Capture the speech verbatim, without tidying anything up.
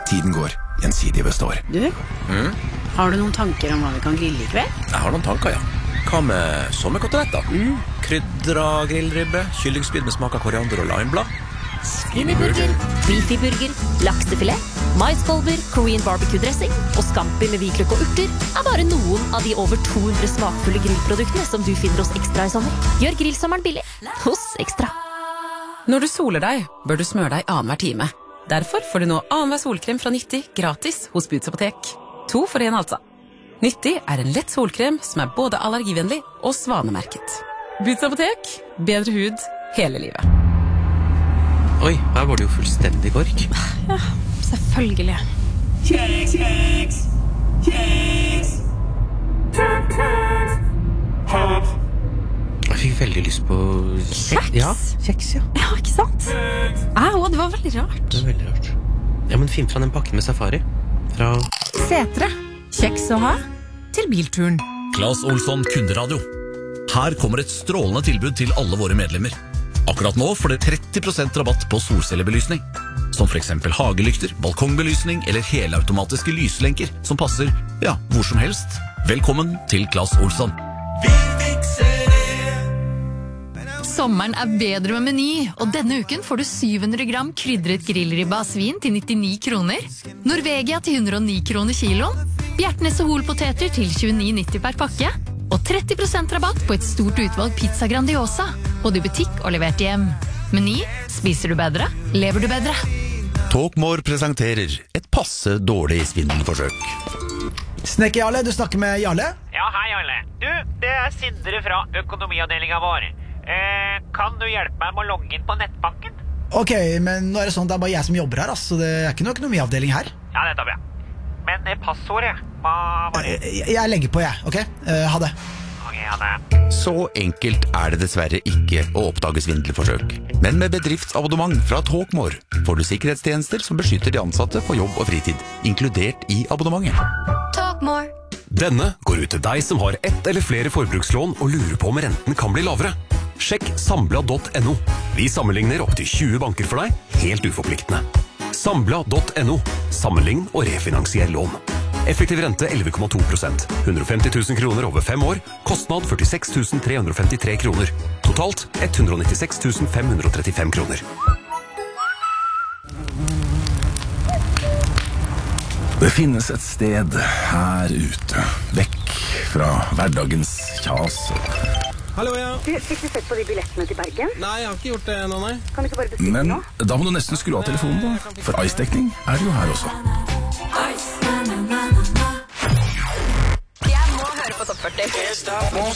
Tiden går, gjensidig består. Du, mm? har du noen tanker om hva vi kan grille I kveld? Jeg har noen tanker, ja. Hva med sommerkoteletter? Mm. Krydra grillribbe, kyllingspyd med smak av koriander og limeblad. Skinnyburger, beefyburger, laksefilet, maiskolber, Korean barbecue-dressing og scampi med hvitløk og urter er bare noen av de over to hundre smakfulle grillproduktene som du finner hos Ekstra I sommer. Gjør grillsommeren billig hos Ekstra. Når du soler deg, bør du smøre deg annenhver time. Derfor får du nå annenhver solkrem fra Nyttig gratis hos Boots Apotek. To for en altså. Nyttig er en lett solkrem som er både allergivennlig og svanemerket. Boots Apotek, bedre hud hele livet. Oi, her var det jo fullstendig kork. Ja, selvfølgelig. Kjeks, kjeks, kjeks, kjeks, kjeks. Jeg fikk veldig lyst på Kjeks? Ja, kjeks, ja. Ja, ikke sant? Au, det var veldig rart. Det er veldig rart. Ja, men finn fra den pakken med safari. Fra Setre. Kjeks å ha til bilturen. Claes Olsson Kunderadio. Her kommer et strålende tilbud til alle våre medlemmer. Akkurat nå får dere tretti prosent rabatt på solcellebelysning. Som for eksempel hagelykter, balkongbelysning eller helautomatiske lyslenker som passer, ja, hvor som helst. Velkommen til Claes Olsson. Vi fikser det. Sommeren er bedre med Meny, og denne uken får du syv hundre gram krydret grillribba av svin til nittini kroner, Norvegia til hundre og ni kroner kiloen, Bjertnæs og Holpoteter til tjueni nitti per pakke, og tretti prosent rabatt på et stort utvalg pizza Grandiosa, både I butikk og levert hjem. Meny, spiser du bedre, lever du bedre. Talkmore presenterer et passe dårlig svindelforsøk. Snekker Jarle, du snakker med Jarle? Ja, hei Jarle. Du, det er Sindre fra økonomiavdelingen vår. Eh, kan du hjelpe meg med å logge inn på nettbanken? Ok, men nå er det sånn, det er bare jeg som jobber her, altså. Det er ikke noe økonomiavdeling her. Ja, det tar vi. Men det passordet, hva var det? Jeg, jeg legger på, jeg, ok? Uh, ha det. Ok, ha det. Så enkelt er det dessverre ikke å oppdage svindelforsøk. Men med bedriftsabonnement fra Talkmore får du sikkerhetstjenester som beskytter de ansatte på jobb og fritid, inkludert I abonnementet. Talkmore. Denne går ut til deg som har ett eller flere forbrukslån og lurer på om renten kan bli lavere. Sjekk sambla punktum no. Vi sammenligner opp til tjue banker for deg, helt uforpliktende. sambla punktum no. Sammenlign og refinansier lån. Effektiv rente elleve komma to prosent. hundre og femti tusen kroner over fem år. Kostnad førtiseks tusen tre hundre og femtitre kroner. Totalt hundre og nittiseks tusen fem hundre og trettifem kroner. Det finnes et sted her ute, vekk fra hverdagens kjas. Hallo, ja. Du, fikk du sett på de billettene til Bergen? Nei, jeg har ikke gjort det nå, nei. Kan du ikke bare bestille Men nå? da må du nesten skru av telefonen da, for ice-dekning er det jo her også. Jeg må høre på Topp førti.